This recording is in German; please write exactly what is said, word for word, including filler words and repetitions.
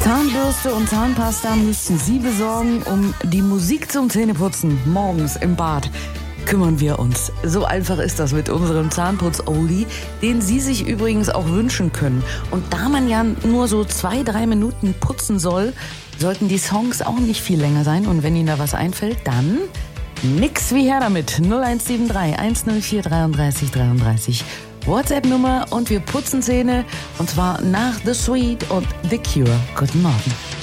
Zahnbürste und Zahnpasta müssten Sie besorgen, um die Musik zum Zähneputzen morgens im Bad. Kümmern wir uns. So einfach ist das mit unserem Zahnputz-Oldie, den Sie sich übrigens auch wünschen können. Und da man ja nur so zwei, drei Minuten putzen soll, sollten die Songs auch nicht viel länger sein. Und wenn Ihnen da was einfällt, dann nix wie her damit. null eins sieben drei eins null vier dreiunddreißig dreiunddreißig WhatsApp-Nummer und wir putzen Zähne und zwar nach The Sweet und The Cure. Guten Morgen.